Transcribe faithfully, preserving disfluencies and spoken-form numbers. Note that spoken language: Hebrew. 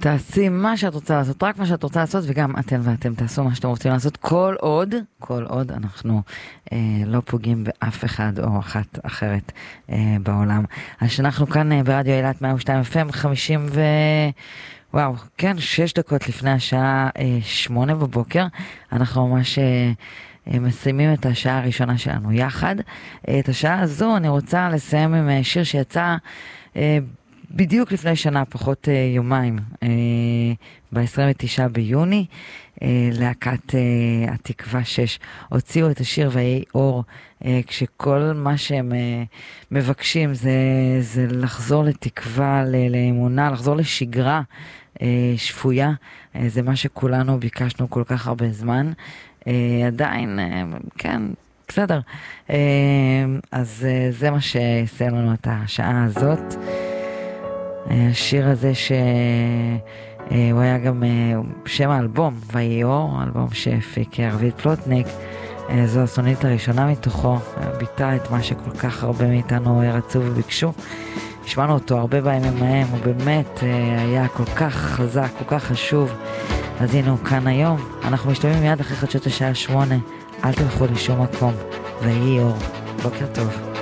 תעשי מה שאת רוצה לעשות, רק מה שאת רוצה לעשות, וגם אתן ואתם תעשו מה שאתם רוצים לעשות, כל עוד, כל עוד אנחנו אה, לא פוגעים באף אחד או אחת אחרת אה, בעולם. אז שאנחנו כאן אה, ברדיו אילת מאה ושתיים אף אם, חמישים ו... וואו, כן, שש דקות לפני השעה אה, שמונה בבוקר, אנחנו ממש... אה, מסיימים את השעה הראשונה שלנו יחד. את השעה הזו אני רוצה לסיים עם שיר שיצא בדיוק לפני שנה, פחות יומיים, ב-עשרים ותשעה ביוני, להקת התקווה שש הוציאו את השיר ויהי אור, כשכל מה שהם מבקשים זה, זה לחזור לתקווה, לאמונה, לחזור לשגרה שפויה. זה מה שכולנו ביקשנו כל כך הרבה זמן. Uh, עדיין, uh, כן, בסדר. Uh, אז uh, זה מה שסיים לנו את השעה הזאת. Uh, השיר הזה שהוא uh, היה גם uh, שם האלבום, ויהי אור, האלבום שהפיק רביד פלוטניק. Uh, זו הסונית הראשונה מתוכו, uh, ביטא את מה שכל כך הרבה מאיתנו רצו וביקשו. השמענו אותו הרבה בימים ההם, הוא באמת uh, היה כל כך חזק, כל כך חשוב. אז הנה הוא כאן היום, אנחנו משתמעים מיד אחרי חדשות השעה שמונה, אל תלכו לשום מקום, ויהי אור, בוקר טוב.